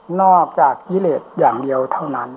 นอกจากกิเลสอย่างเดียวเท่านั้น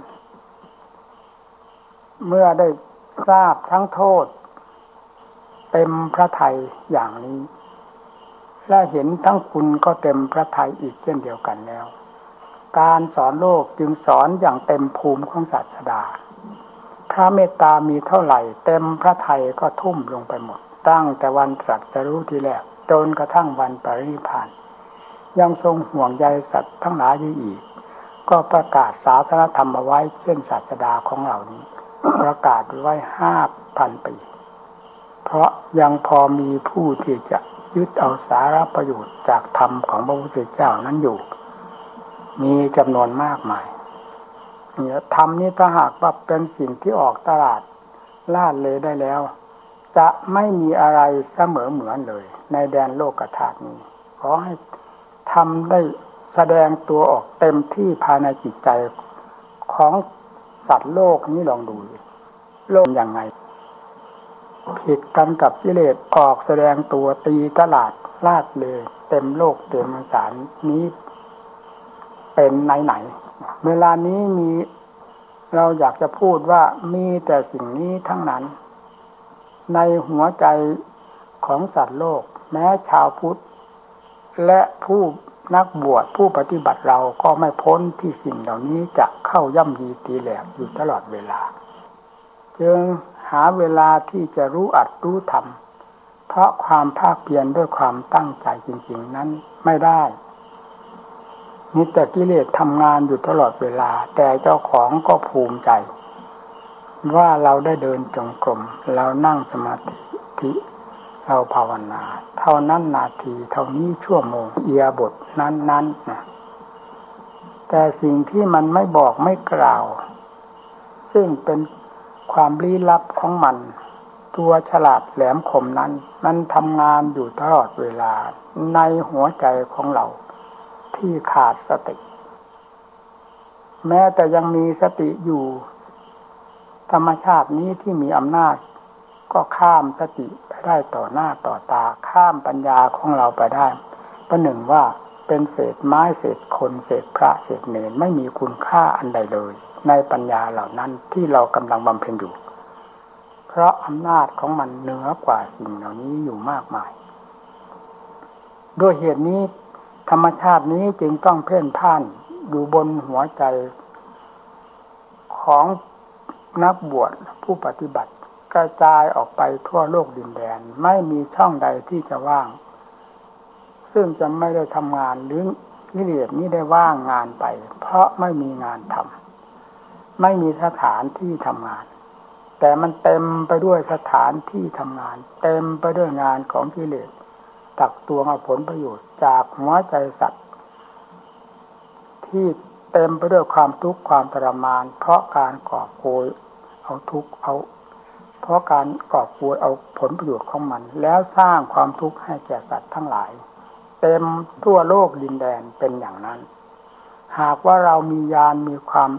เมื่อได้ทราบทั้งโทษเต็มพระทัยอย่างนี้และเห็นทั้งคุณก็เต็มพระทัยอีกเช่นเดียวกันแล้วการสอนโลกจึงสอนอย่างเต็มภูมิของศาสดาพระเมตตามีเท่าไหร่เต็มพระทัยก็ทุ่มลงไปหมดตั้งแต่วันตรัสรู้ทีแรกจนกระทั่งวันปรินิพพานยังทรงห่วงใยสัตว์ทั้งหลายอยู่อีกก็ประกาศศาสนธรรมเอาไว้เช่นศาสดาของเรานี้ประกาศไว้ 5,000 ปีเพราะยังพอมีผู้ที่จะยึดเอาสาระประโยชน์จากธรรมของพระพุทธเจ้านั้นอยู่มีจำนวนมากมายเนี่ยธรรมนี้ถ้าหากว่าเป็นสิ่งที่ออกตลาดล่าเลยได้แล้วจะไม่มีอะไรเสมอเหมือนเลยในแดนโลกธาตุนี้ขอให้ทำได้แสดงตัวออกเต็มที่ภายในจิตใจของสัตว์โลกนี้ลองดูโลกยังไงผิดกันกับกิเลสออกแสดงตัวตีตลาดลาดเลยเต็มโลกเต็มสารนี้เป็นไหนเวลานี้มีเราอยากจะพูดว่ามีแต่สิ่งนี้ทั้งนั้นในหัวใจของสัตว์โลกแม้ชาวพุทธและผู้นักบวชผู้ปฏิบัติเราก็ไม่พ้นที่สิ่งเหล่านี้จะเข้าย่ำยีตีแหลกอยู่ตลอดเวลาจึงหาเวลาที่จะรู้อัดรู้ทำเพราะความภาคเพียรด้วยความตั้งใจจริงๆนั้นไม่ได้มีแต่กิเลสทำงานอยู่ตลอดเวลาแต่เจ้าของก็ภูมิใจว่าเราได้เดินจงกรมเรานั่งสมาธิเราภาวนาเท่านั้นนาทีเท่านี้ชั่วโมงอิริยาบถนั้นๆนะแต่สิ่งที่มันไม่บอกไม่กล่าวซึ่งเป็นความลี้ลับของมันตัวฉลาดแหลมคมนั้นมันทำงานอยู่ตลอดเวลาในหัวใจของเราที่ขาดสติแม้แต่ยังมีสติอยู่ธรรมชาตินี้ที่มีอำนาจก็ข้ามสติไปได้ต่อหน้าต่อตาข้ามปัญญาของเราไปได้ประหนึ่งว่าเป็นเศษไม้เศษคนเศษพระเศษเนรไม่มีคุณค่าอันใดเลยในปัญญาเหล่านั้นที่เรากำลังบำเพ็ญอยู่เพราะอำนาจของมันเหนือกว่าสิ่งเหล่านี้อยู่มากมายด้วยเหตุนี้ธรรมชาตินี้จึงต้องเพ่นพ่านอยู่บนหัวใจของนักบวชผู้ปฏิบัติกระจายออกไปทั่วโลกดินแดนไม่มีช่องใดที่จะว่างซึ่งจะไม่ได้ทำงานหรือกิเลสนี้ได้ว่างงานไปเพราะไม่มีงานทำไม่มีสถานที่ทำงานแต่มันเต็มไปด้วยสถานที่ทำงานเต็มไปด้วยงานของกิเลสตักตวงเอาผลประโยชน์จากหัวใจสัตว์ที่เต็มไปด้วยความทุกข์ความทรมานเพราะการกอบโกยเอาทุกข์เพราะการกอบโกยเอาผลประโยชน์ของมันแล้วสร้างความทุกข์ให้แก่สัตว์ทั้งหลายเต็มทั่วโลกดินแดนเป็นอย่างนั้นหากว่าเรามีญาณมี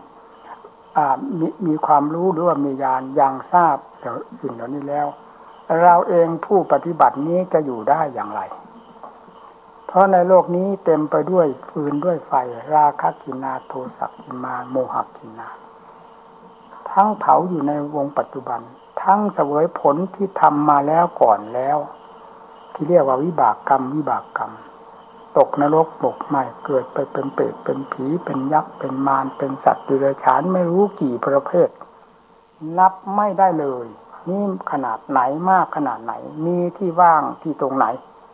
ความรู้หรือว่ามีญาณยังทราบสิ่งเหล่านี้แล้วเราเองผู้ปฏิบัตินี้จะอยู่ได้อย่างไรเพราะในโลกนี้เต็มไปด้วยฟืนด้วยไฟราคะกินาโทสะกินาโมหะกินาทั้งเผาอยู่ในวงปัจจุบันทั้งเสวยผลที่ทำมาแล้วก่อนแล้วที่เรียกว่าวิบากกรรมตกนรกตกไหม้เกิดไปเป็นเปรตเป็นผีเป็นยักษ์เป็นมารเป็นสัตว์เดรัจฉานไม่รู้กี่ประเภทนับไม่ได้เลยนี่ขนาดไหนมากขนาดไหนมีที่ว่างที่ตรงไหน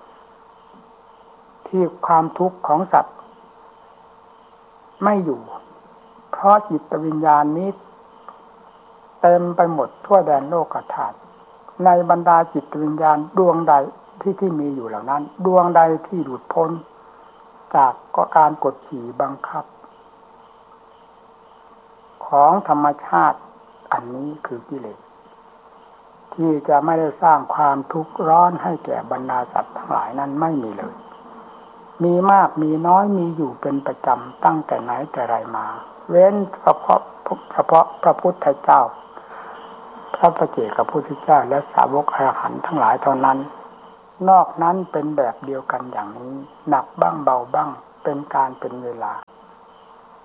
ที่ความทุกข์ของสัตว์ไม่อยู่เพราะจิตวิญญาณนี้เต็มไปหมดทั่วแดนโลกธาตุในบรรดาจิตวิญญาณดวงใดที่มีอยู่เหล่านั้นดวงใดที่หลุดพ้นจากการกดขี่บังคับของธรรมชาติอันนี้คือกิเลสที่จะไม่ได้สร้างความทุกข์ร้อนให้แก่บรรดาสัตว์ทั้งหลายนั้นไม่มีเลยมีมากมีน้อยมีอยู่เป็นประจำตั้งแต่ไหนแต่ไรมาเว้นเฉพาะพระพุทธเจ้าพระปัจเจกพุทธเจ้าและสาวกอรหันต์ทั้งหลายเท่านั้นนอกนั้นเป็นแบบเดียวกันอย่างนี้หนักบ้างเบาบ้างเป็นการเป็นเวลา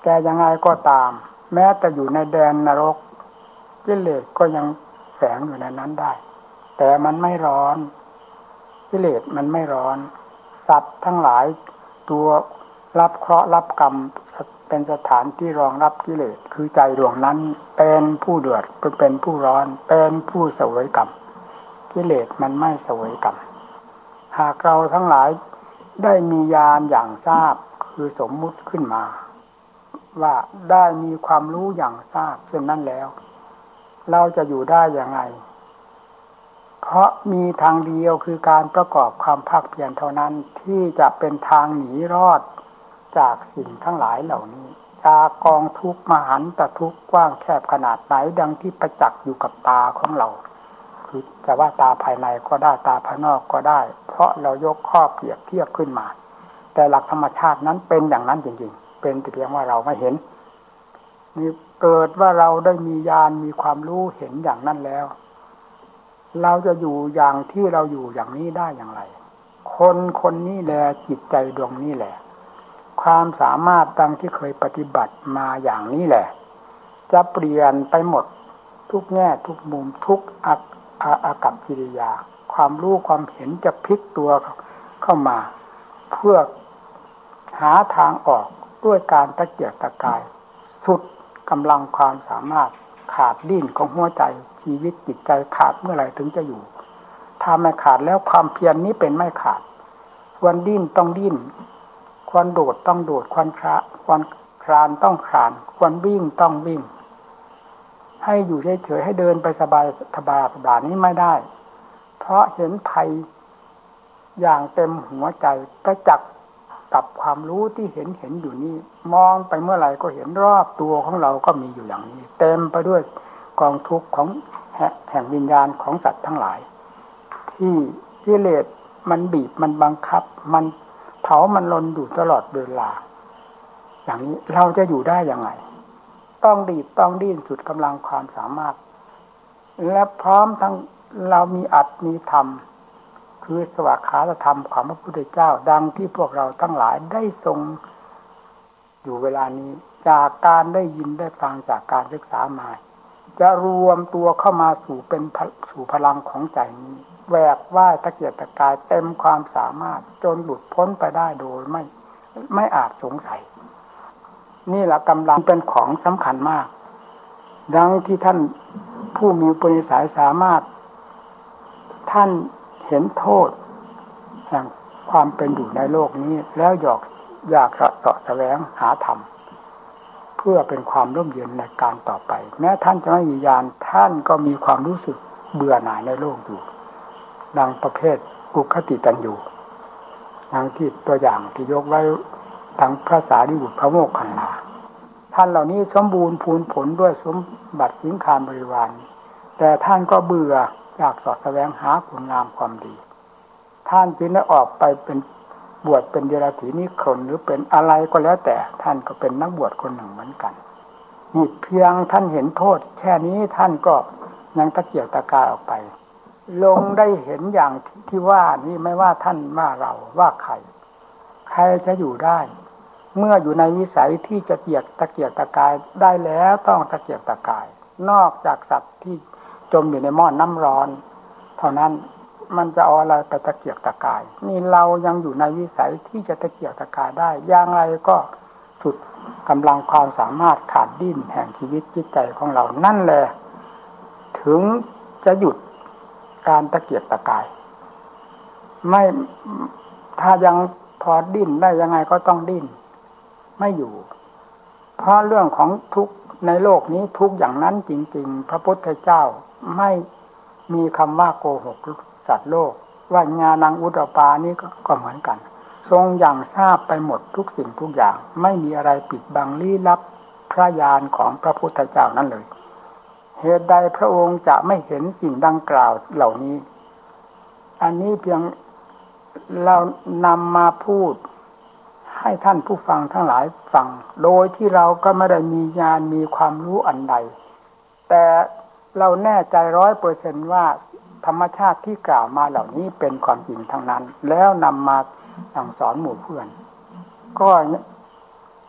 แต่ยังไงก็ตามแม้แต่อยู่ในแดนนรกกิเลสก็ยังแฝงอยู่ในนั้นได้แต่มันไม่ร้อนกิเลสมันไม่ร้อนสัตว์ทั้งหลายตัวรับเคราะห์รับกรรมเป็นสถานที่รองรับกิเลสคือใจดวงนั้นเป็นผู้เดือดเป็นผู้ร้อนเป็นผู้เสวยกรรมกิเลสมันไม่เสวยกรรมหากเราทั้งหลายได้มีญาณอย่างทราบคือสมมุติขึ้นมาว่าได้มีความรู้อย่างทราบเช่นนั้นแล้วเราจะอยู่ได้อย่างไรเพราะมีทางเดียวคือการประกอบความภาคเพียรเท่านั้นที่จะเป็นทางหนีรอดจากสิ่งทั้งหลายเหล่านี้จากกองทุกข์มหันตทุกข์กว้างแคบขนาดไหนดังที่ประจักษ์อยู่กับตาของเราคือจะว่าตาภายในก็ได้ตาภายนอกก็ได้เพราะเรายกข้อเปรียบเทียบขึ้นมาแต่หลักธรรมชาตินั้นเป็นอย่างนั้นจริงๆเป็นแต่เพียงว่าเราไม่เห็นนี่เกิดว่าเราได้มีญาณมีความรู้เห็นอย่างนั้นแล้วเราจะอยู่อย่างที่เราอยู่อย่างนี้ได้อย่างไรคนนี้แหละจิตใจดวงนี้แหละความสามารถดังที่เคยปฏิบัติมาอย่างนี้แหละจะเปลี่ยนไปหมดทุกแง่ทุกมุมทุกอากัปกิริยาความรู้ความเห็นจะพลิกตัวเข้ามาเพื่อหาทางออกด้วยการตะเกียกตะกายสุดกำลังความสามารถขาดดิ้นของหัวใจชีวิตจิตใจขาดเมื่อไหร่ถึงจะอยู่ถ้าไม่ขาดแล้วความเพียร นี้เป็นไม่ขาดควรดิ้นต้องดิ้นควรโดดต้องโดดควรคลานต้องคลานควรวิ่งต้องวิ่งให้อยู่เฉยๆให้เดินไปสบายนี้ไม่ได้เพราะเห็นภัยอย่างเต็มหัวใจประจักษ์กับความรู้ที่เห็นอยู่นี้มองไปเมื่อไหร่ก็เห็นรอบตัวของเราก็มีอยู่อย่างนี้เต็มไปด้วยกองทุกข์ของแห่งวิญญาณของสัตว์ทั้งหลายที่กิเลสมันบีบมันบังคับมันเผามันลนอยู่ตลอดเวลาอย่างนี้เราจะอยู่ได้ยังไงต้องดีดต้องดิ้นสุดกำลังความสามารถและพร้อมทั้งเรามีอัตมีธรรมคือสวากขาธรรมของพระพุทธเจ้าดังที่พวกเราทั้งหลายได้ทรงอยู่เวลานี้จากการได้ยินได้ฟังจากการศึกษามาจะรวมตัวเข้ามาสู่พลังของใจนี้แหวกว่ายตะเกียกตะกายเต็มความสามารถจนหลุดพ้นไปได้โดยไม่อาจสงสัยนี่แหละกำลังเป็นของสำคัญมากดังที่ท่านผู้มีอุปนิสัยสามารถท่านเห็นโทษแห่งความเป็นอยู่ในโลกนี้แล้วอยากเสาะแสวงหาธรรมเพื่อเป็นความร่มเย็นในการต่อไปแม้ท่านจะไม่มีญาณท่านก็มีความรู้สึกเบื่อหน่ายในโลกอยู่ดังประเภทอุคติตันยูดังที่ตัวอย่างที่ยกไว้ทางพระสารีบุตรพระโมคคัลลาท่านเหล่านี้สมบูรณ์พูนผลด้วยสมบัติสิงคานบริวารแต่ท่านก็เบื่ออยากสอดแสวงหาคุณงามความดีท่านจึงได้ออกไปเป็นบวชเป็นเดรัจฉีนิครนหรือเป็นอะไรก็แล้วแต่ท่านก็เป็นนักบวชคนหนึ่งเหมือนกันนี่เพียงท่านเห็นโทษแค่นี้ท่านก็ยังตะเกียกตะกายออกไปลงได้เห็นอย่างที่ว่านี่ไม่ว่าท่านว่าเราว่าใครจะอยู่ได้เมื่ออยู่ในวิสัยที่จะตะเกียกตะกายได้แล้วต้องตะเกียกตะกายนอกจากสัตว์ที่จมอยู่ในหม้อน้ำร้อนเท่านั้นมันจะเอาอะไรไปตะเกียกตะกายนี่เรายังอยู่ในวิสัยที่จะตะเกียกตะกายได้อย่างไรก็สุดกำลังความสามารถขาดดิ้นแห่งชีวิตจิตใจของเรานั่นแหละถึงจะหยุดการตะเกียกตะกายไม่ถ้ายังพอดิ้นได้ยังไงก็ต้องดิ้นไม่อยู่เพราะเรื่องของทุกข์ในโลกนี้ทุกข์อย่างนั้นจริงๆพระพุทธเจ้าไม่มีคำว่าโกหกสัตว์โลกว่าญาณังอุตตปานี้ก็เหมือนกันทรงอย่างทราบไปหมดทุกสิ่งทุกอย่างไม่มีอะไรปิดบังลี้ลับพระญาณของพระพุทธเจ้านั้นเลยเหตุใดพระองค์จะไม่เห็นสิ่งดังกล่าวเหล่านี้อันนี้เพียงเรานำมาพูดให้ท่านผู้ฟังทั้งหลายฟังโดยที่เราก็ไม่ได้มีญาณมีความรู้อันใดแต่เราแน่ใจ 100% ว่าธรรมชาติที่กล่าวมาเหล่านี้เป็นความจริงทั้งนั้นแล้วนำมาสั่งสอนหมู่เพื่อนก็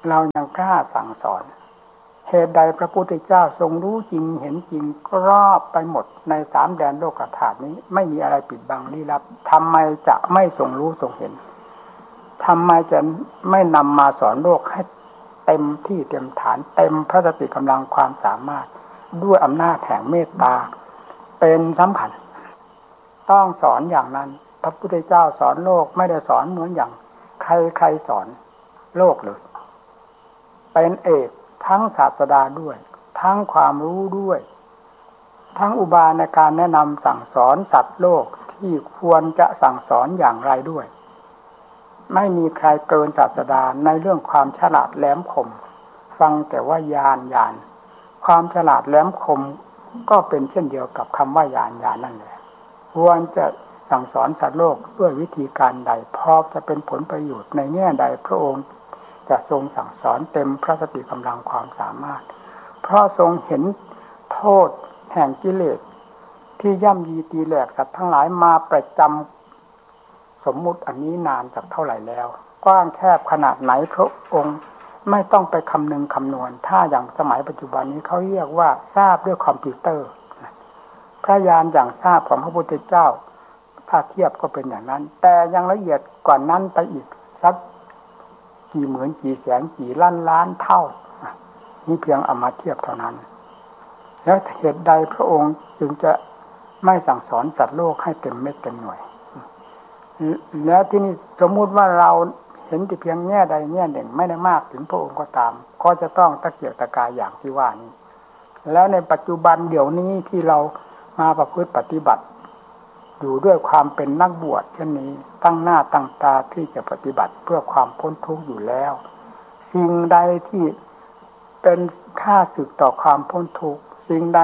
เรายังกล้าสั่งสอนเหตุใดพระพุทธเจ้าทรงรู้จริงเห็นจริงก็รอบไปหมดในสามแดนโลกธาตุนี้ไม่มีอะไรปิดบังลี้ลับทำไมจะไม่ทรงรู้ทรงเห็นทำไมจะไม่นำมาสอนโลกให้เต็มที่เต็มฐานเต็มพระสติกำลังความสามารถด้วยอำนาจแห่งเมตตาเป็นสำคัญต้องสอนอย่างนั้นพระพุทธเจ้าสอนโลกไม่ได้สอนเหมือนอย่างใครสอนโลกเลยเป็นเอกทั้งศาสดาด้วยทั้งความรู้ด้วยทั้งอุบายในการแนะนำสั่งสอนสัตว์โลกที่ควรจะสั่งสอนอย่างไรด้วยไม่มีใครเกินศาสดาในเรื่องความฉลาดแหลมคมฟังแต่ว่าญาณความฉลาดแหลมคมก็เป็นเช่นเดียวกับคำว่าญาณนั่นแหละควรจะสั่งสอนสัตว์โลกด้วยวิธีการใดพอจะเป็นผลประโยชน์ในแง่ใดพระองค์จะทรงสั่งสอนเต็มพระสติกำลังความสามารถเพราะทรงเห็นโทษแห่งกิเลสที่ย่ำยีตีแหลกสัตว์ทั้งหลายมาประจำสมมุติอันนี้นานจากเท่าไหร่แล้วกว้างแคบขนาดไหนพระองค์ไม่ต้องไปคำนึงคำนวณถ้าอย่างสมัยปัจจุบันนี้เขาเรียกว่าทราบด้วยคอมพิวเตอร์พระญาณอย่างทราบของพระพุทธเจ้าถ้าเทียบก็เป็นอย่างนั้นแต่ยังละเอียดกว่านั้นไปอีกสักกี่หมื่นกี่แสนกี่ล้านเท่านี่เพียงเอามาเทียบเท่านั้นแล้วเหตุใดพระองค์จึงจะไม่สั่งสอนสัตว์โลกให้เต็มเม็ดเต็มหน่วยแล้วที่นี่สมมุติว่าเราเห็นแต่เพียงแง่ใดแง่หนึ่งไม่ได้มากถึงพระองค์ก็ตามก็จะต้องตะเกียกตะกายอย่างที่ว่านี้แล้วในปัจจุบันเดี๋ยวนี้ที่เรามาประพฤติปฏิบัติอยู่ด้วยความเป็นนักบวชเช่นนี้ตั้งหน้าตั้งตาที่จะปฏิบัติเพื่อความพ้นทุกข์อยู่แล้วสิ่งใดที่เป็นค่าศึกต่อความพ้นทุกข์สิ่งใด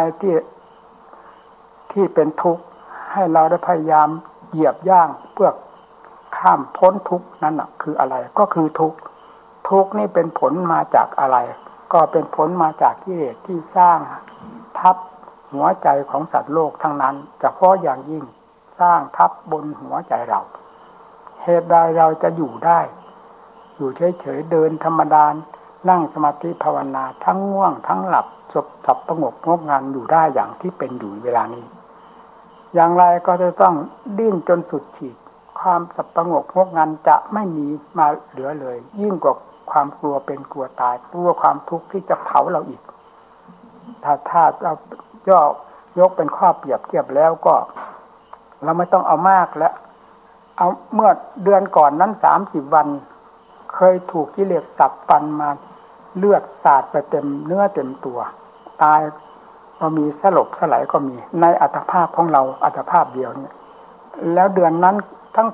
ที่เป็นทุกข์ให้เราได้พยายามเหยียบย่างเพื่อข้ามพ้นทุกข์นั้นคืออะไรก็คือทุกข์นี่เป็นผลมาจากอะไรก็เป็นผลมาจากกิเลสที่สร้างทับหัวใจของสัตว์โลกทั้งนั้นเฉพาะอย่างยิ่งสร้างทับบนหัวใจเราเหตุใดเราจะอยู่ได้อยู่เฉยๆเดินธรรมดานั่งสมาธิภาวนาทั้งง่วงทั้งหลับสับประงกงกงานอยู่ได้อย่างที่เป็นอยู่เวลานี้อย่างไรก็จะต้องดิ้นจนสุดขีดความสับประงกงกงานจะไม่มีมาเหลือเลยยิ่งกว่าความกลัวเป็นกลัวตายกลัวความทุกข์ที่จะเผาเราอีกถ้าเรายกเป็นข้อเปรียบเทียบแล้วก็เราไม่ต้องเอามากแล้วเอาเมื่อเดือนก่อนนั้น30 วันเคยถูกกิเลสสับฟันมาเลือดสาดไปเต็มเนื้อเต็มตัวตายก็มีสลบสลายก็มีในอัตภาพของเราอัตภาพเดียวเนี่ยแล้วเดือนนั้นทั้ง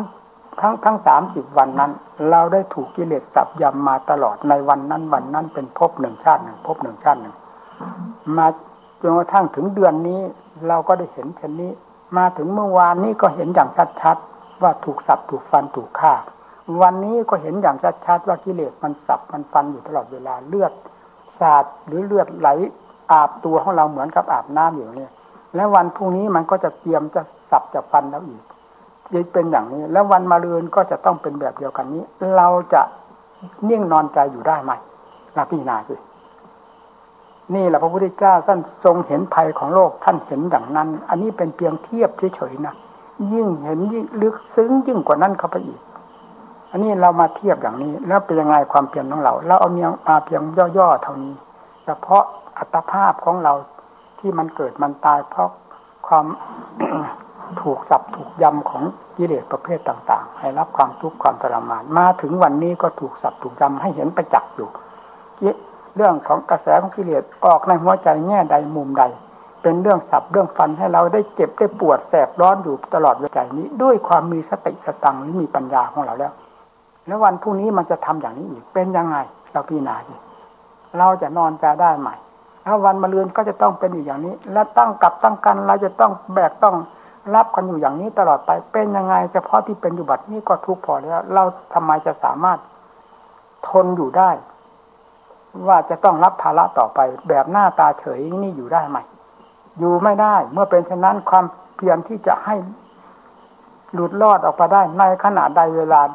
30 วันนั้นเราได้ถูกกิเลสสับยำมาตลอดในวันนั้นเป็นภพหนึ่งชาติหนึ่งภพหนึ่งชาติหนึ่งมาจนกระทั่งถึงเดือนนี้เราก็ได้เห็นเช่นนี้มาถึงเมื่อวานนี้ก็เห็นอย่างชัดๆว่าถูกสับถูกฟันถูกฆ่าวันนี้ก็เห็นอย่างชัดๆว่ากิเลสมันสับมันฟันอยู่ตลอดเวลาเลือดสาดหรือเลือดไหลอาบตัวของเราเหมือนกับอาบน้ำอยู่เนี่ยและวันพรุ่งนี้มันก็จะเตรียมจะสับจะฟันแล้วอีกจะเป็นอย่างนี้แล้ววันมะรืนก็จะต้องเป็นแบบเดียวกันนี้เราจะนิ่งนอนใจอยู่ได้ไหมล่ะพี่นาสินี่แหละพระพุทธเจ้าท่านทรงเห็นภัยของโลกท่านเห็นอย่างนั้นอันนี้เป็นเพียงเทียบเฉยๆนะยิ่งเห็นยิ่งลึกซึ้งยิ่งกว่านั้นเข้าไปอีกอันนี้เรามาเทียบอย่างนี้แล้วเป็นยังไงความเพียรของเราเอามาเพียงย่อๆเท่านี้เฉพาะอัตภาพของเราที่มันเกิดมันตายเพราะความ ถูกสับถูกยำของกิเลสประเภทต่างๆให้รับความทุกข์ความทรมานมาถึงวันนี้ก็ถูกสับถูกยำให้เห็นประจักษ์อยู่เรื่องของกระแสของกิเลสออกในหัวใจแง่ใดมุมใดเป็นเรื่องสับเรื่องฟันให้เราได้เจ็บได้ปวดแสบร้อนอยู่ตลอดเวลานี้ด้วยความมีสติสตังหรือมีปัญญาของเราแล้ววันพรุ่งนี้มันจะทำอย่างนี้อีกเป็นยังไงเราพิจารณาดิเราจะนอนใจได้ไหมถ้าวันมะรืนก็จะต้องเป็นอีกอย่างนี้และตั้งกับตั้งกันเราจะต้องแบกต้องรับกันอยู่อย่างนี้ตลอดไปเป็นยังไงเฉพาะที่เป็นอยู่บัดนี้ก็ทุกข์พอแล้วเราทำไมจะสามารถทนอยู่ได้ว่าจะต้องรับภาระต่อไปแบบหน้าตาเฉยนี่อยู่ได้ไหมอยู่ไม่ได้เมื่อเป็นเช่นนั้นความ เพียรที่จะให้หลุดรอดออกไปได้ในขณะใดเวลาใด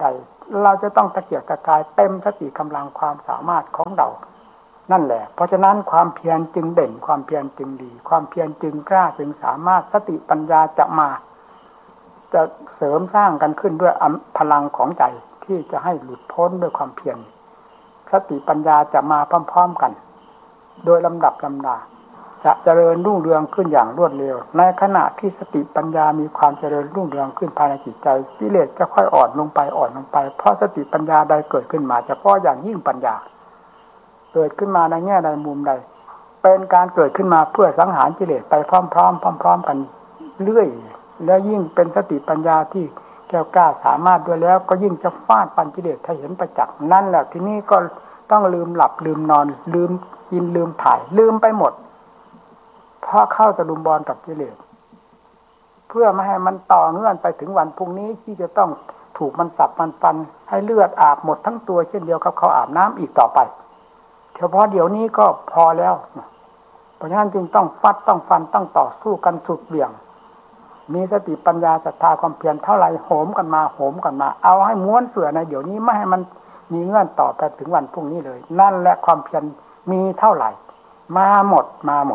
เราจะต้องตะเกียกตะกายเต็มสติกำลังความสามารถของเรานั่นแหละเพราะฉะนั้นความเพียรจึงเด่นความเพียรจึงดีความเพียรจึงกล้าจึงสามารถสติปัญญาจะมาจะเสริมสร้างกันขึ้นด้วยพลังของใจที่จะให้หลุดพ้นด้วยความเพียรสติปัญญาจะมาพร้อมๆกันโดยลำดับลำดาจะเจริญรุ่งเรืองขึ้นอย่างรวดเร็วในขณะที่สติปัญญามีความเจริญรุ่งเรืองขึ้นภายในจิตใจกิเลสจะค่อยอ่อนลงไปเพราะสติปัญญาใดเกิดขึ้นมาเฉพาะอย่างยิ่งปัญญาเกิดขึ้นมาในแง่ใดมุมใดเป็นการเกิดขึ้นมาเพื่อสังหารกิเลสไปพร้อมๆกันเรื่อยและยิ่งเป็นสติปัญญาที่แก้วกล้าสามารถด้วยแล้วก็ยิ่งจะฟาดฟันกิเลสให้เห็นประจักษ์นั่นแหละทีนี้ก็ต้องลืมหลับลืมนอนลืมกินลืมถ่ายลืมไปหมดเพราะเข้าตะลุมบอลกับกิเลสเพื่อไม่ให้มันต่อเนื่องไปถึงวันพรุ่งนี้ที่จะต้องถูกมันสับมันฟันให้เลือดอาบหมดทั้งตัวเช่นเดียวกับเขาอาบน้ำอีกต่อไปเฉพาะเดี๋ยวนี้ก็พอแล้วเพราะฉะนั้นจึงต้องฟัดต้องฟันต้องต่อสู้กันสุดเบี่ยงมีสติปัญญาศรัทธาความเพียรเท่าไหร่โหมกันมาเอาให้ม้วนเสือในเดี๋ยวนี้ไม่ให้มันมีเงื่อนต่อไปถึงวันพรุ่งนี้เลยนั่นแหละความเพียรมีเท่าไหร่มาหมด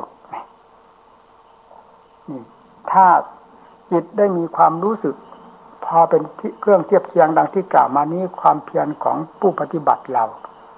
นี่ถ้าจิตได้มีความรู้สึกพอเป็นเครื่องเทียบเคียงดังที่กล่าวมานี้ความเพียรของผู้ปฏิบัติเรา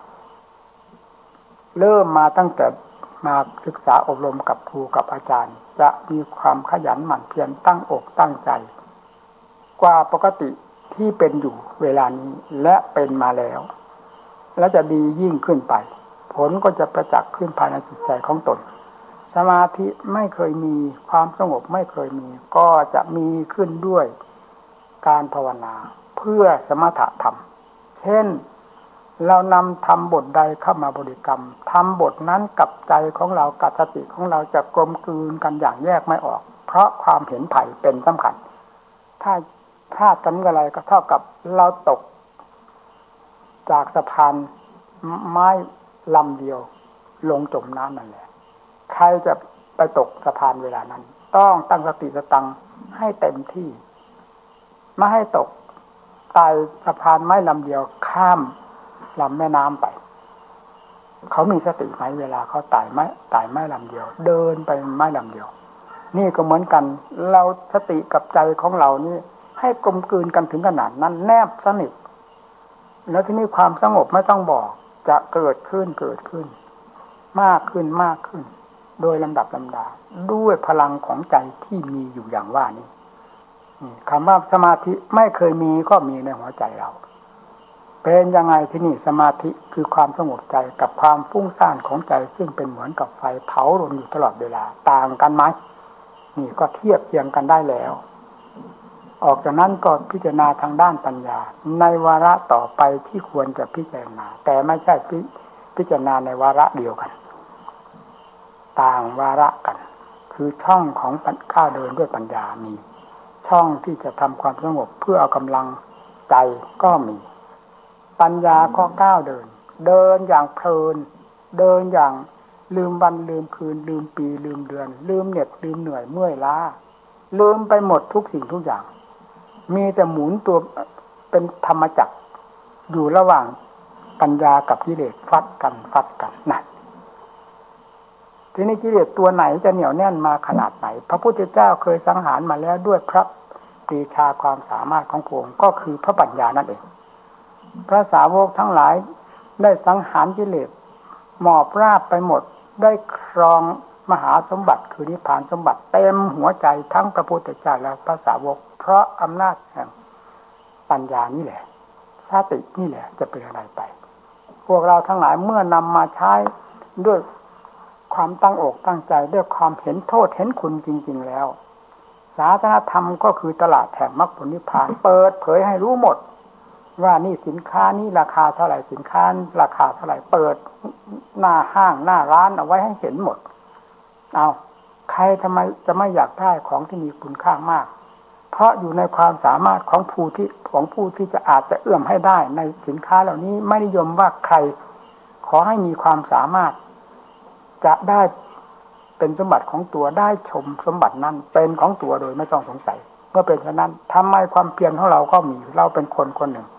เริ่มมาตั้งแต่มาศึกษาอบรมกับครูกับอาจารย์จะมีความขยันหมั่นเพียรตั้งอกตั้งใจกว่าปกติที่เป็นอยู่เวลานี้และเป็นมาแล้วและจะดียิ่งขึ้นไปผลก็จะประจักษ์ขึ้นภายในจิตใจของตนสมาธิไม่เคยมีความสงบไม่เคยมีก็จะมีขึ้นด้วยการภาวนาเพื่อสมถะธรรมเช่นเรานำธรรมบทใดเข้ามาบริกรรมธรรมบทนั้นกับใจของเรากับสติของเราจะกลมกลืนกันอย่างแยกไม่ออกเพราะความเห็นไผ่เป็นสำคัญถ้าพลาดกันอะไรก็เท่ากับเราตกจากสะพานไม้ลำเดียวลงจมน้ำนั่นแหละใครจะไปตกสะพานเวลานั้นต้องตั้งสติสตังให้เต็มที่ไม่ให้ตกตายสะพานไม้ลำเดียวข้ามลำแม่น้ำไปเขามีสติไหมเวลาเขาตายไม้ลำเดียวเดินไปไม้ลำเดียวนี่ก็เหมือนกันเราสติกับใจของเรานี่ให้กลมกลืนกันถึงขนาดนั้นแนบสนิทแล้วที่นี่ความสงบไม่ต้องบอกจะเกิดขึ้นมากขึ้นโดยลำดับลำดาด้วยพลังของใจที่มีอยู่อย่างว่านี้คำว่าสมาธิไม่เคยมีก็มีในหัวใจเราเป็นยังไงที่นี่สมาธิคือความสงบใจกับความฟุ้งซ่านของใจซึ่งเป็นเหมือนกับไฟเผาลนอยู่ตลอดเวลาต่างกันไหมนี่ก็เทียบเทียงกันได้แล้วออกจากนั้นก็พิจารณาทางด้านปัญญาในวาระต่อไปที่ควรจะพิจารณาแต่ไม่ใช่พิจารณาในวาระเดียวกันต่างวาระกันคือช่องของก้าวเดินด้วยปัญญามีช่องที่จะทำความสงบเพื่อเอากำลังใจก็มีปัญญาก็ก้าวเดินอย่างเพลินเดินอย่างลืมวันลืมคืนลืมปีลืมเดือนลืมเหน็ดลืมเหนื่อยเมื่อยล้าลืมไปหมดทุกสิ่งทุกอย่างมีแต่หมุนตัวเป็นธรรมจักรอยู่ระหว่างปัญญากับกิเลสฟัดกันนั่นทีนี้กิเลสตัวไหนจะเหนียวแน่นมาขนาดไหนพระพุทธเจ้าเคยสังหารมาแล้วด้วยพระปรีชาความสามารถของพระองค์ก็คือพระปัญญานั่นเองพระสาวกทั้งหลายได้สังหารกิเลสหมอบราบไปหมดได้ครองมหาสมบัติคือนิพพานสมบัติเต็มหัวใจทั้งพระพุทธเจ้าและพระสาวกเพราะอำนาจแห่งปัญญานี่แหละสตินี่แหละจะเป็นอะไรไปพวกเราทั้งหลายเมื่อนำมาใช้ด้วยความตั้งอกตั้งใจด้วยความเห็นโทษเห็นคุณจริงๆแล้วศาสนธรรมก็คือตลาดแห่งมรรคผลนิพพานเปิดเผยให้รู้หมดว่านี่สินค้านี้ราคาเท่าไหร่สินค้าราคาเท่าไหร่เปิดหน้าห้างหน้าร้านเอาไว้ให้เห็นหมดเอาใครทำไมจะไม่อยากได้ของที่มีคุณค่ามากเพราะอยู่ในความสามารถของผู้ที่จะอาจจะเอื้อมให้ได้ในสินค้าเหล่านี้ไม่นิยมว่าใครขอให้มีความสามารถจะได้เป็นสมบัติของตัวได้ชมสมบัตินั้นเป็นของตัวโดยไม่ต้องสงสัยเมื่อเป็นฉะนั้นทำไมความเพียรของเราก็มีเราเป็นคนคนหนึ่ง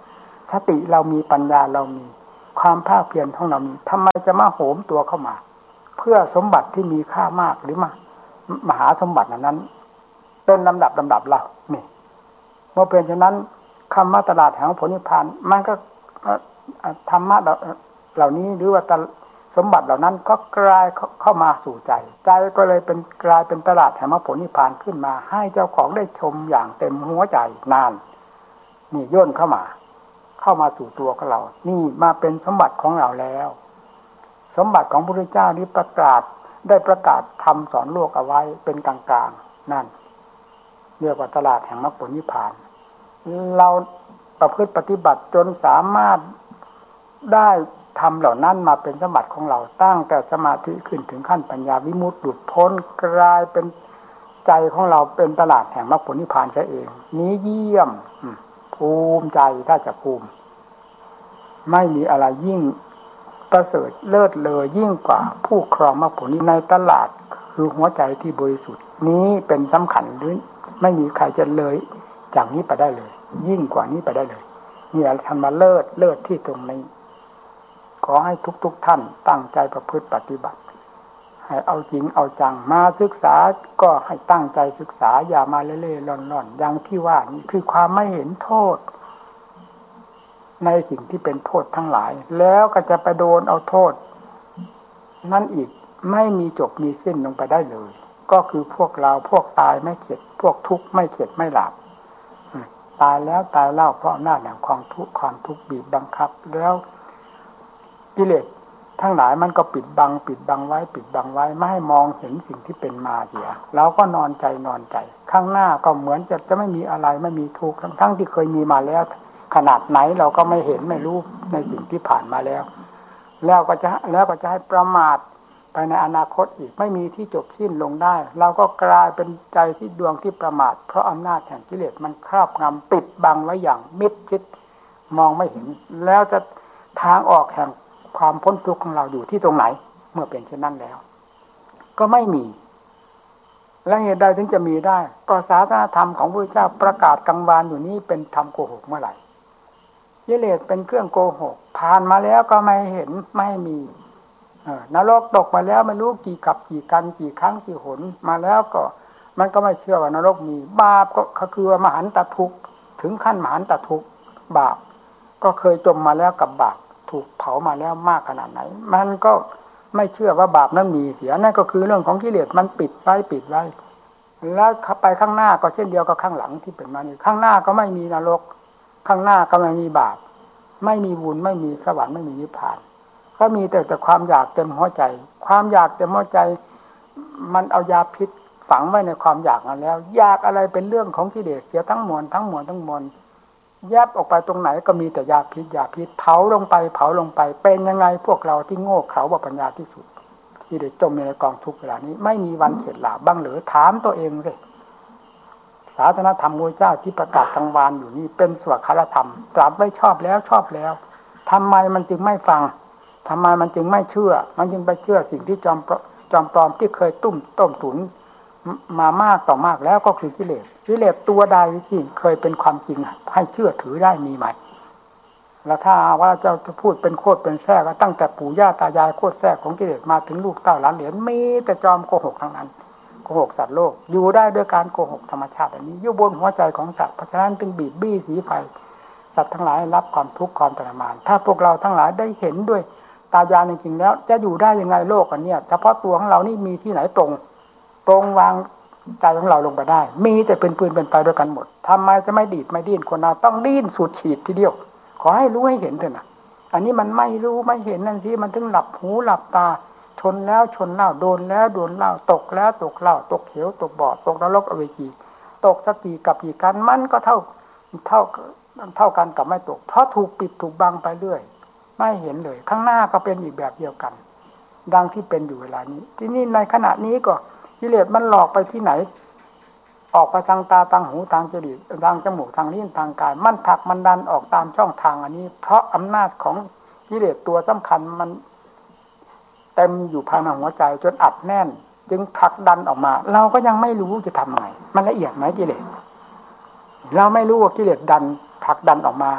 สติเรามีปัญญาเรามีความภาคเพียรของเรามีทำไมจะมาโหมตัวเข้ามาเพื่อสมบัติที่มีค่ามากหรือมหาสมบัตินั้นเป็นลำดับเรานี่เมื่อเป็นฉะนั้นคำว่าตลาดแห่งผลนิพพานมันก็ธรรมะเหล่านี้หรือว่าสมบัติเหล่านั้นก็กลายเข้ามาสู่ใจก็เลยเป็นกลายเป็นตลาดแห่งผลนิพพานขึ้นมาให้เจ้าของได้ชมอย่างเต็มหัวใจนานนี่ย่นเข้ามาสู่ตัวของเรานี่มาเป็นสมบัติของเราแล้วสมบัติของพระพุทธเจ้านี้ได้ประกาศธรรมสอนโลกเอาไว้เป็นกลางๆนั่นเรียกว่าตลาดแห่งมรรคผลนิพพานเราประพฤติปฏิบัติจนสามารถได้ทำเหล่านั้นมาเป็นสมบัติของเราตั้งแต่สมาธิขึ้นถึงขั้นปัญญาวิมุตติหลุดพ้นกลายเป็นใจของเราเป็นตลาดแห่งมรรคผลนิพพานซะเองนี้เยี่ยมภูมิใจถ้าจะภูมิไม่มีอะไรยิ่งประเสริฐเลิศเลอยิ่งกว่าผู้ครองมรรคผลในตลาดคือหัวใจที่บริสุทธิ์นี้เป็นสำคัญหรือไม่มีใครจะเลยจากนี้ไปได้เลยยิ่งกว่านี้ไปได้เลยนี่ทำมาเลิศที่ตรงนี้ขอให้ทุกท่านตั้งใจประพฤติปฏิบัติให้เอาจริงเอาจังมาศึกษาก็ให้ตั้งใจศึกษาอย่ามาเล่ๆล่อนๆอย่างที่ว่านี่คือความไม่เห็นโทษในสิ่งที่เป็นโทษทั้งหลายแล้วก็จะไปโดนเอาโทษนั่นอีกไม่มีจบมีสิ้นลงไปได้เลยก็คือพวกเราพวกตายไม่เข็ดพวกทุกข์ไม่เข็ดไม่หลับตายแล้วตายเล่าเพราะอำนาจแห่งความทุกข์บีบบังคับแล้วกิเลสทั้งหลายมันก็ปิดบังไว้ไม่ให้มองเห็นสิ่งที่เป็นมาเสียเราก็นอนใจข้างหน้าก็เหมือนจะไม่มีอะไรไม่มีทุกข์ทั้งที่เคยมีมาแล้วขนาดไหนเราก็ไม่เห็นไม่รู้ในสิ่งที่ผ่านมาแล้วก็จะให้ประมาทไปในอนาคตอีกไม่มีที่จบสิ้นลงได้เราก็กลายเป็นใจที่ดวงที่ประมาทเพราะอำนาจแห่งกิเลสมันครอบงำปิดบังไว้อย่างมิดชิดมองไม่เห็นแล้วจะทางออกแห่งความพ้นทุกข์ของเราอยู่ที่ตรงไหนเมื่อเป็นเช่นนั้นแล้วก็ไม่มีและเหตุใดถึงจะมีได้ก็ศาสนธรรมของพระพุทธเจ้าประกาศกลางวานอยู่นี้เป็นธรรมโกหกเมื่อไหร่กิเลสเป็นเครื่องโกหกผ่านมาแล้วก็ไม่เห็นไม่มีนรกตกมาแล้วไม่รู้กี่กับกี่กันกี่ครั้งกี่หนมาแล้วก็มันก็ไม่เชื่อว่านรกมีบาปก็คือมหันตทุกข์ถึงขั้นมหันตทุกข์บาปก็เคยจมมาแล้วกับบาปถูกเผามาแล้วมากขนาดไหนมันก็ไม่เชื่อว่าบาปนั้นมีเสียนั่นก็คือเรื่องของกิเลสมันปิดไว้แล้วไปข้างหน้าก็เช่นเดียวกับข้างหลังที่เป็นมานี่ข้างหน้าก็ไม่มีนรกข้างหน้าก็ไม่มีบาปไม่มีบุญไม่มีสวรรค์ไม่มีนิพพานก็มีแต่ความอยากเต็มหัวใจความอยากเต็มหัวใจมันเอายาพิษฝังไว้ในความอยากนั้นแล้วอยากอะไรเป็นเรื่องของกิเลสเสียทั้งมวลแยบออกไปตรงไหนก็มีแต่ยาพิษเผาลงไปเป็นยังไงพวกเราที่โง่เขลาบ่ปัญญาที่สุดที่ได้จมในกองทุกข์เวลานี้ไม่มีวันเข็ดหลาบบ้างหรือถามตัวเองสิศาสนธรรมพระเจ้าที่ประกาศกลางวานอยู่นี้เป็นสวดคารธรรมตรัสไว้ชอบแล้วทำไมมันจึงไม่ฟังทำไมมันจึงไม่เชื่อมันจึงไปเชื่อสิ่งที่จอมปลอมที่เคยต้มตุ๋นมามากต่อมากแล้วก็คือกิเลสตัวใดที่เคยเป็นความจริงให้เชื่อถือได้มีไหมแล้วถ้าว่าเจ้าจะพูดเป็นโคตรเป็นแทรกตั้งแต่ปู่ย่าตายายโคตรแทรกของกิเลสมาถึงลูกเต้าหลานเหลนมีแต่จอมโกหกทั้งนั้นโกหกสัตว์โลกอยู่ได้ด้วยการโกหกธรรมชาติอันนี้อยู่บนหัวใจของสัตว์เพราะฉะนั้นจึงบีบบี้สีไฟสัตว์ทั้งหลายรับความทุกข์ความทรมานถ้าพวกเราทั้งหลายได้เห็นด้วยตาญาณจริงๆแล้วจะอยู่ได้ยังไงโลกอันเนี้ยเฉพาะตัวของเรานี่มีที่ไหนตรงวางใจของเราลงไปได้มีแต่เป็นปืนเป็นไฟด้วยกันหมดทำไมจะไม่ดีดไม่ดิ้นคนเราต้องดิ้นสุดขีดทีเดียวขอให้รู้ให้เห็นเถอะนะอันนี้มันไม่รู้ไม่เห็นนั่นสิมันถึงหลับหูหลับตาชนแล้วชนเล่าโดนแล้วโดนเล่าตกแล้วตกเล่าตกเหวตกบ่อตกนรกอเวจีตกสติกับอีกกันมันก็เท่ากันกับไม่ตกเพราะถูกปิดถูกบังไปเรื่อยไม่เห็นเลยข้างหน้าก็เป็นอีกแบบเดียวกันดังที่เป็นอยู่เวลานี้ที่นี่ในขณะนี้ก็กิเลสมันหลอกไปที่ไหนออกไปทางตาทางหูทางจมูกทางจมูกทางลิ้นทางกายมันผลักมันดันออกตามช่องทางอันนี้เพราะอำนาจของกิเลสตัวสำคัญมันเต็มอยู่ภายในหัวใจจนอัดแน่นจึงผลักดันออกมาเราก็ยังไม่รู้จะทำไงมันละเอียดไหมกิเลสเราไม่รู้ว่ากิเลสดันผลักดันออกมาใ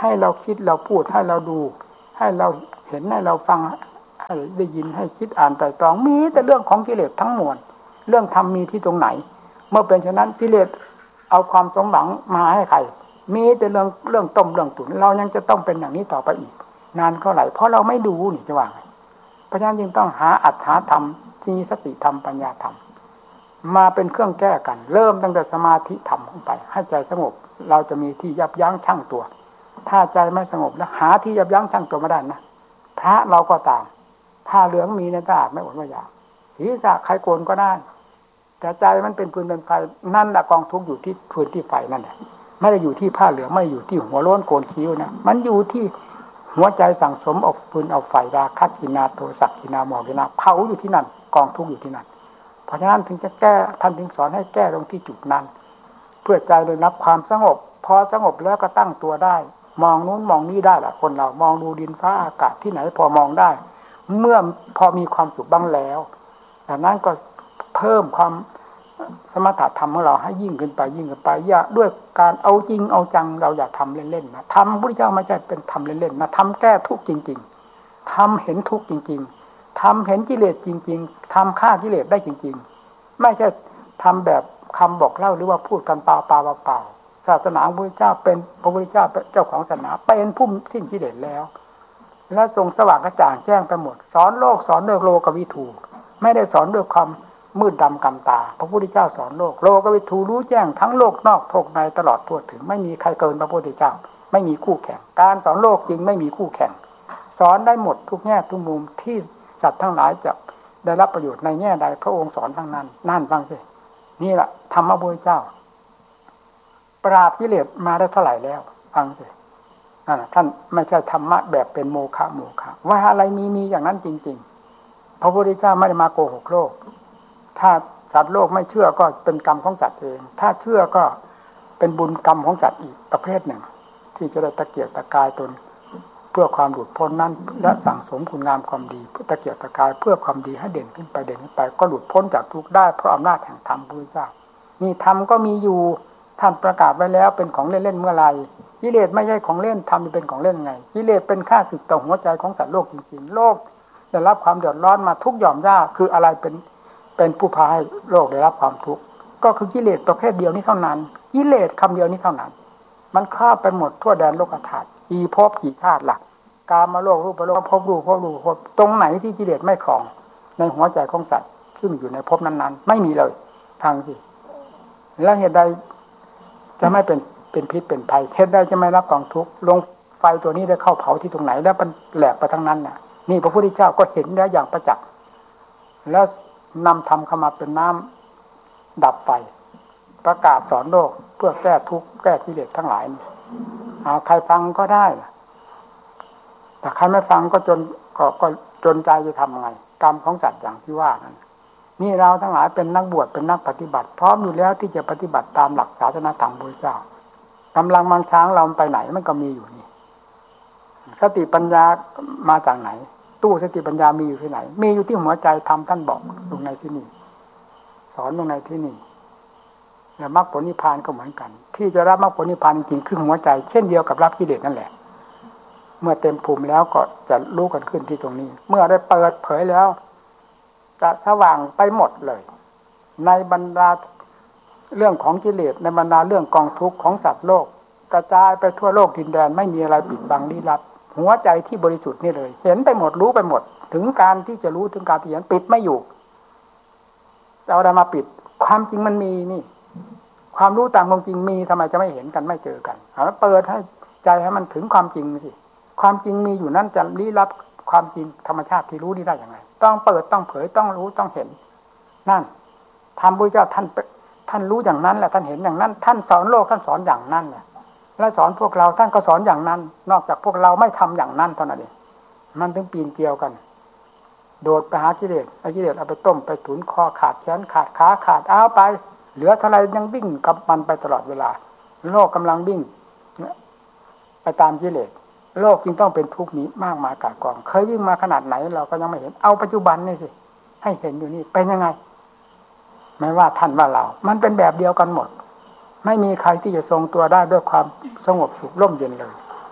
ให้เราคิดเราพูดให้เราดูให้เราเห็นให้เราฟังให้ได้ยินให้คิดอ่านไตร่ตรองมีแต่เรื่องของกิเลสทั้งมวลเรื่องธรรมมีที่ตรงไหนเมื่อเป็นฉะนั้นกิเลสเอาความสมหวังมาให้ใครมีแต่เรื่องต้มเรื่องตุ๋นเรายังจะต้องเป็นอย่างนี้ต่อไปอีกนานเท่าไหร่เพราะเราไม่ดูนี่จะว่าไงเพราะฉะนั้นจึงต้องหาอัตถาธรรมมีสติธรรมปัญญาธรรมมาเป็นเครื่องแก้กันเริ่มตั้งแต่สมาธิธรรมลงไปให้ใจสงบเราจะมีที่ยับยั้งชั่งตัวถ้าใจไม่สงบแล้วหาที่ยับยั้งชั่งตัวไม่ได้นะพระเราก็ตามผ้าเหลืองมีในตลาดไม่อดไม่อยากศีรษะใครโกนก็ได้แต่ใจมันเป็นปืนเป็นไฟนั่นแหละกองทุกข์อยู่ที่พื้นที่ไฟนั่นแหละไม่ได้อยู่ที่ผ้าเหลืองไม่ได้อยู่ที่หัวโล้นโกนคิ้วนะมันอยู่ที่หัวใจสั่งสมเอาปืนเอาไฟราคะกินาโทสะกินาโมหกินาเผาอยู่ที่นั่นกองทุกข์อยู่ที่นั่นเพราะฉะนั้นถึงจะแก้ท่านถึงสอนให้แก้ตรงที่จุดนั้นเพื่อใจได้รับความสงบพอสงบแล้วก็ตั้งตัวได้มองนู้นมองนี้ได้ล่ะคนเรามองดูดินฟ้าอากาศที่ไหนพอมองได้เมื่อพอมีความสุขบ้างแล้วจากนั้นก็เพิ่มความสมถะธรรมของเราให้ยิ่งขึ้นไปยิ่งขึ้นไปอย่าด้วยการเอาจริงเอาจังเราอย่าทำเล่นๆนะทำพระพุทธเจ้าไม่ใช่เป็นทำเล่นๆนะทำแก้ทุกข์จริงๆทำเห็นทุกข์จริงๆทำเห็นกิเลสจริงๆทำฆ่ากิเลสได้จริงๆไม่ใช่ทำแบบคำบอกเล่าหรือว่าพูดกันเปล่าศาสนาพระพุทธเจ้าเป็นพระพุทธเจ้าเจ้าของศาสนาเป็นผู้สิ้นกิเลสแล้วและทรงสว่างกระจ่างแจ้งไปหมดสอนโลกสอนด้วยโลกวิถูไม่ได้สอนด้วยความมืดดำกำตาพระพุทธเจ้าสอนโลกโลกวิถูรู้แจ้งทั้งโลกนอกโลกในตลอดทั่วถึงไม่มีใครเกินพระพุทธเจ้าไม่มีคู่แข่งการสอนโลกจริงไม่มีคู่แข่งสอนได้หมดทุกแง่ทุกมุมที่สัตว์ทั้งหลายจะได้รับประโยชน์ในแง่ใดพระองค์สอนทั้งนั้นนั่นฟังสินี่แหละธรรมะพระพุทธเจ้าปราบกิเลสมาได้เท่าไหร่แล้วฟังสิท่านไม่ใช่ธรรมะแบบเป็นโมฆะว่าอะไรมีอย่างนั้นจริงๆพระพุทธเจ้าไม่ได้มาโกหกโลกถ้าสัตว์โลกไม่เชื่อก็เป็นกรรมของสัตว์เองถ้าเชื่อก็เป็นบุญกรรมของสัตว์อีกประเภทหนึ่งที่จะได้ตะเกียกตะกายตนเพื่อความหลุดพ้นนั้นและสั่งสมคุณงามความดีเพื่อตะเกียกตะกายเพื่อความดีให้เด่นขึ้นไปก็หลุดพ้นจากทุกข์ได้เพราะอำนาจแห่งธรรมพระพุทธเจ้ามีธรรมก็มีอยู่ท่านประกาศไว้แล้วเป็นของเล่นๆเมื่อไรกิเลสไม่ใช่ของเล่นธรรมเป็นของเล่นไงกิเลสเป็นข้าศึกต่อหัวใจของสัตว์โลกจริงๆโลกได้รับความเดือดร้อนมาทุกหย่อมย่าคืออะไรเป็นผู้พาให้โลกได้รับความทุกข์ก็คือกิเลสประเภทเดียวนี้เท่านั้นกิเลสคำเดียวนี้เท่านั้นมันครอบไปหมดทั่วแดนโลกธาตุกี่ภพกี่ชาติล่ะกามโลกรูปโลกภพรูปตรงไหนที่กิเลสไม่ครองในหัวใจของสัตว์ซึ่งอยู่ในภพนั้นๆไม่มีเลยทางสิแล้วเหตุใดจะไม่เป็นพิษเป็นภัยเหตุใดจะไม่รับกองทุกข์ลงไฟตัวนี้ได้เข้าเผาที่ตรงไหนแล้วมันแหลกไปทั้งนั้นน่ะนี่พระพุทธเจ้าก็เห็นแล้วอย่างประจักษ์แล้วนำธรรมเข้ามาเป็นน้ำดับไฟประกาศสอนโลกเพื่อแก้ทุกข์แก้กิเลสทั้งหลายใครฟังก็ได้แต่ใครไม่ฟังก็จนใจจะทำไงกรรมของสัตว์อย่างที่ว่านั้นนี่เราทั้งหลายเป็นนักบวชเป็นนักปฏิบัติพร้อมอยู่แล้วที่จะปฏิบัติตามหลักศาสนาธรรมพระพุทธเจ้ากำลังมังช้างเราไปไหนมันก็มีอยู่นี่สติปัญญามาจากไหนตู้สติปัญญามีอยู่ที่ไหนมีอยู่ที่หัวใจธรรมท่านบอกลงในที่นี่สอนลงในที่นี่แล้วมรรคผลนิพพานก็เหมือนกันที่จะรับมรรคผลนิพพานจริงๆคือหัวใจเช่นเดียวกับรับกิเลสนั่นแหละเมื่อเต็มภูมิแล้วก็จะรู้กันขึ้นที่ตรงนี้เมื่อได้เปิดเผยแล้วจะสว่างไปหมดเลยในบรรดาเรื่องของกิเลสในบรรดาเรื่องกองทุกข์ของสัตว์โลกกระจายไปทั่วโลกดินแดนไม่มีอะไรปิดบังลี้ลับหัวใจที่บริสุทธิ์นี่เลยเห็นไปหมดรู้ไปหมดถึงการที่จะรู้ถึงการที่เห็นปิดไม่อยู่จะเอาอะไรมาปิดความจริงมันมีนี่ความรู้ตามความจริงมีทำไมจะไม่เห็นกันไม่เจอกันเอาเปิดให้ใจให้มันถึงความจริงสิความจริงมีอยู่นั่นจะลี้ลับความจริงธรรมชาติที่รู้นี่ได้ยังไงต้องเปิดต้องเผยต้องรู้ต้องเห็นนั่นธรรมพระพุทธเจ้าท่านรู้อย่างนั้นแหละท่านเห็นอย่างนั้นท่านสอนโลกท่านสอนอย่างนั้นแหละและสอนพวกเราท่านก็สอนอย่างนั้นนอกจากพวกเราไม่ทำอย่างนั้นเท่านั้นเองมันถึงปีนเกลียวกันโดดไปหากิเลสไอ้กิเลสเอาไปต้มไปตุ๋นคอขาดแขนขาดขาขาดเอาไปเหลือเท่าไรยังวิ่งกับมันไปตลอดเวลาโลกกำลังวิ่งไปตามกิเลสโลกจึงต้องเป็นทุกข์นี้มากมายกายกองเคยวิ่งมาขนาดไหนเราก็ยังไม่เห็นเอาปัจจุบันนี่สิให้เห็นอยู่นี่เป็นยังไงไม่ว่าท่านว่าเรามันเป็นแบบเดียวกันหมดไม่มีใครที่จะทรงตัวได้ด้วยความสงบสุขร่มเย็นเลย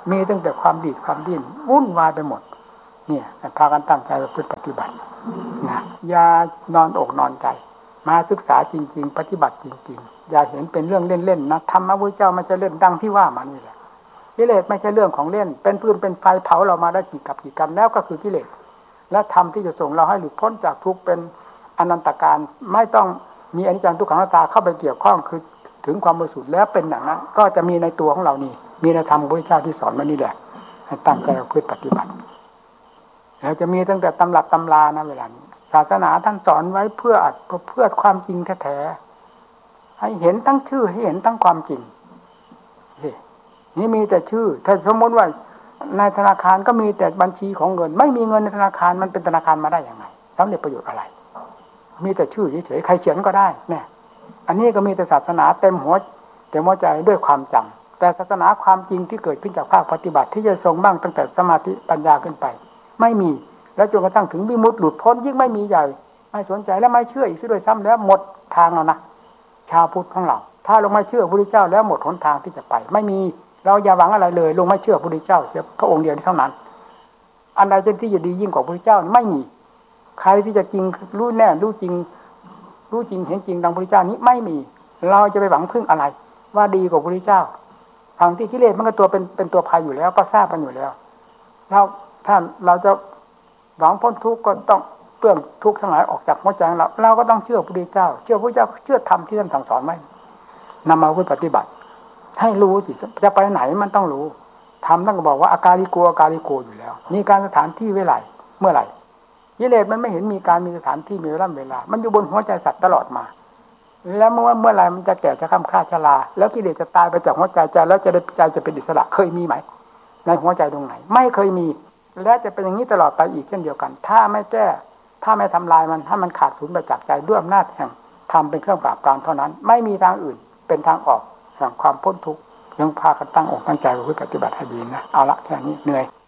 มีตั้งแต่ความดีความดิ้นวุ่นวายไปหมดเนี่ยพากันตั้งใจปฏิบัตินะอย่านอนอกนอนใจมาศึกษาจริงๆปฏิบัติจริงๆอย่าเห็นเป็นเรื่องเล่นๆนะธรรมะพระเจ้ามันจะเล่นดังที่ว่ามานี่แหละกิเลสไม่ใช่เรื่องของเล่นเป็นปืนเป็นไฟเผาเรามาได้กี่กับกี่กันแล้วก็คือกิเลสและธรรมที่จะส่งเราให้หลุดพ้นจากทุกข์เป็นอนันตการไม่ต้องมีอนิจจังทุกขังอนัตตาเข้าไปเกี่ยวข้องคือถึงความบริสุทธิ์แล้วเป็นอย่างนั้นก็จะมีในตัวของเรานี่มีในธรรมของพระเจ้าที่สอนมานี่แหละให้ตั้งใจเอาปฏิบัติแล้วจะมีตั้งแต่ตำรับตำรานะเวลานี้ศาสนาท่านสอนไว้เพื่อความจริงแท้ๆให้เห็นทั้งชื่อให้เห็นทั้งความจริงนี่มีแต่ชื่อถ้าสมมติว่าในธนาคารก็มีแต่บัญชีของเงินไม่มีเงินในธนาคารมันเป็นธนาคารมาได้อย่างไรสำเร็จประโยชน์อะไรมีแต่ชื่อเฉยๆใครเขียนก็ได้เนี่ยอันนี้ก็มีแต่ศาสนาเต็มหัวใจด้วยความจำแต่ศาสนาความจริงที่เกิดขึ้นจากภาคปฏิบัติที่จะทรงบ้างตั้งแต่สมาธิปัญญาขึ้นไปไม่มีแล้วจนกระทั่งถึงวิมุตติหลุดพ้นยิ่งไม่มีใหญ่ไม่สนใจและไม่เชื่ออีกด้วยซ้ำแล้วหมดทางแล้วนะชาวพุทธของเราถ้าลงไม่เชื่อพระพุทธเจ้าแล้วหมดหนทางที่จะไปไม่มีเราอย่าหวังอะไรเลยลงไม่เชื่อพระพุทธเจ้าเสียพระองค์เดียวเท่านั้นอันใดที่จะดียิ่งกว่าพระพุทธเจ้าไม่มีใครที่จะจริงรู้แน่รู้จริงเห็นจริงดังพระพุทธเจ้านี้ไม่มีเราจะไปหวังพึ่งอะไรว่าดีกว่าพระพุทธเจ้าทางที่กิเลสมันก็ตัวเป็นตัวภัยอยู่แล้วก็ทราบกันอยู่แล้วถ้าเราจะหวังพ้นทุกข์ก็ต้องเปลื้องทุกข์ทั้งหลายออกจากหัวใจของเราก็ต้องเชื่อพระพุทธเจ้าเชื่อพระพุทธเจ้าเชื่อธรรมที่ท่านสั่งสอนไว้นำมาปฏิบัติให้รู้สิจะไปไหนมันต้องรู้ธรรมท่านก็บอกว่าอาการิโกอยู่แล้วมีการสถานที่เมื่อไหร่กิเลสมันไม่เห็นมีการมีสถานที่มีเวลามันอยู่บนหัวใจสัตว์ตลอดมาแล้วเมื่อไหร่มันจะแก่จะค่ำค่าชราแล้วกิเลสจะตายไปจากหัวใจแล้วจะได้ใจจะเป็นอิสระเคยมีไหมในหัวใจตรงไหนไม่เคยมีและจะเป็นอย่างนี้ตลอดไปอีกเช่นเดียวกันถ้าไม่แก้ถ้าไม่ทำลายมันถ้ามันขาดศูนย์ไปจากใจด้วยอำนาจแห่งธรรมเป็นเครื่องปราบปรามเท่านั้นไม่มีทางอื่นเป็นทางออกแห่งความพ้นทุกข์ยังพากันตั้งอกตั้งใจปฏิบัติให้ดีนะเอาละแค่นี้เหนื่อย